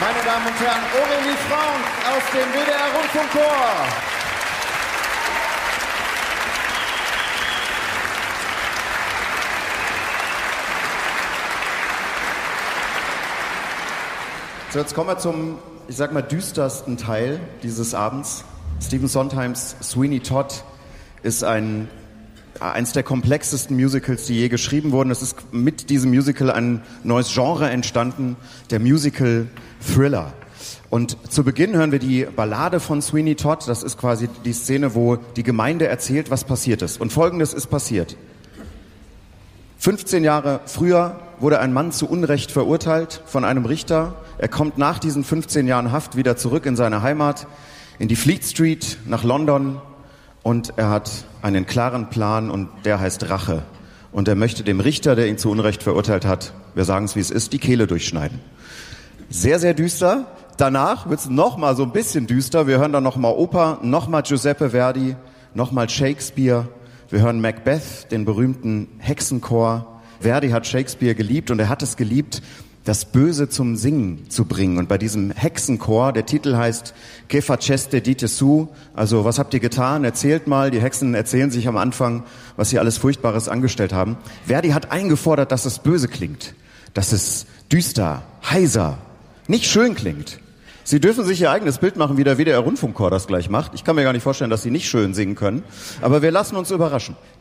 Meine Damen und Herren, Aurélie Franck aus dem WDR Rundfunkchor. So, jetzt kommen wir zum, ich sag mal, düstersten Teil dieses Abends. Stephen Sondheims Sweeney Todd ist eins der komplexesten Musicals, die je geschrieben wurden. Es ist mit diesem Musical ein neues Genre entstanden, der Musical-Thriller. Und zu Beginn hören wir die Ballade von Sweeney Todd. Das ist quasi die Szene, wo die Gemeinde erzählt, was passiert ist. Und Folgendes ist passiert. 15 Jahre früher wurde ein Mann zu Unrecht verurteilt von einem Richter. Er kommt nach diesen 15 Jahren Haft wieder zurück in seine Heimat, in die Fleet Street, nach London. Und er hat einen klaren Plan und der heißt Rache. Und er möchte dem Richter, der ihn zu Unrecht verurteilt hat, wir sagen es wie es ist, die Kehle durchschneiden. Sehr, sehr düster. Danach wird es nochmal so ein bisschen düster. Wir hören dann nochmal Oper, nochmal Giuseppe Verdi, nochmal Shakespeare. Wir hören Macbeth, den berühmten Hexenchor. Verdi hat Shakespeare geliebt und er hat es geliebt, das Böse zum Singen zu bringen. Und bei diesem Hexenchor, der Titel heißt Che faceste dite su, also was habt ihr getan, erzählt mal. Die Hexen erzählen sich am Anfang, was sie alles Furchtbares angestellt haben. Verdi hat eingefordert, dass es böse klingt, dass es düster, heiser, nicht schön klingt. Sie dürfen sich ihr eigenes Bild machen, wie der WDR Rundfunkchor das gleich macht. Ich kann mir gar nicht vorstellen, dass sie nicht schön singen können, aber wir lassen uns überraschen.